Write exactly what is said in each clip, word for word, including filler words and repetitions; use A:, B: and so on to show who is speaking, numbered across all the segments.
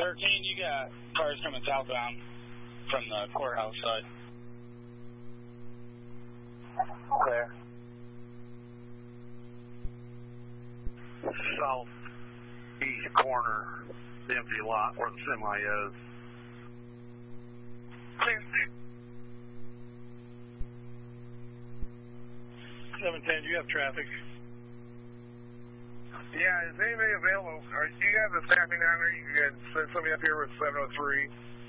A: thirteen, you got cars coming southbound from the courthouse side.
B: Clear. Southeast corner, the empty lot where the semi is.
A: Clear.
B: seven ten, do you have traffic?
C: Yeah, is anybody available? Or do you have the staffing down there? You can send somebody up here with seven oh three.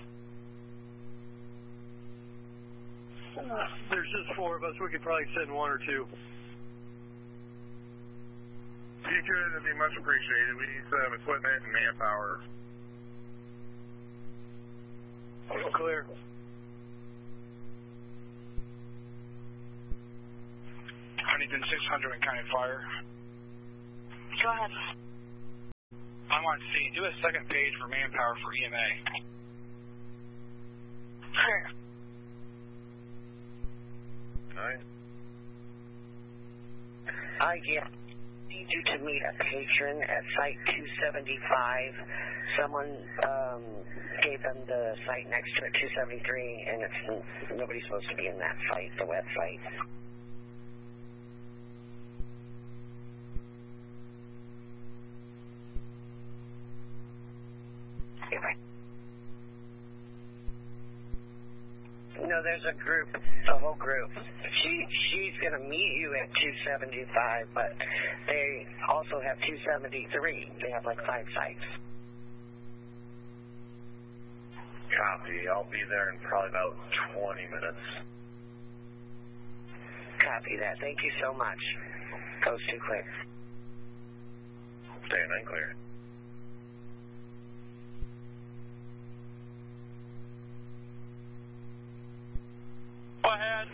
B: Uh, there's just four of us. We could probably send one or two.
C: If you could, it'd be much appreciated. We need some equipment and manpower.
B: Clear.
A: Huntington six hundred and County Fire.
D: Go ahead.
A: I want to see, do a second page for manpower for E M A.
D: Clear.
C: Nine.
E: I get need you to meet a patron at site two seventy-five. Someone um, gave them the site next to it, two seventy-three, and it's nobody's supposed to be in that site, the website. No, there's a group, a whole group. She she's gonna meet you at two seventy-five, but they also have two seventy-three. They have like five sites.
C: Copy. I'll be there in probably about twenty minutes.
E: Copy that. Thank you so much. Goes too quick.
C: Stay in clear.